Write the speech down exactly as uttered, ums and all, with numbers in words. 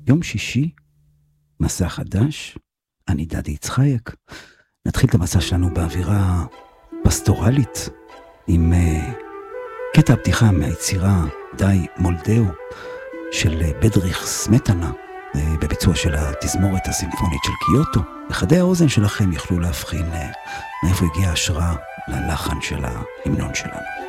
יום שישי, מסע חדש, אני דדי יצחייק. נתחיל את המסע שלנו באווירה פסטורלית, עם uh, קטע הפתיחה מהיצירה די מולדאו של uh, בדריך סמטנה, uh, בביצוע של התזמורת הסימפונית של קיוטו. בחדי האוזן שלכם יכלו להבחין uh, מאיפה הגיעה ההשראה ללחן של ההמנון שלנו.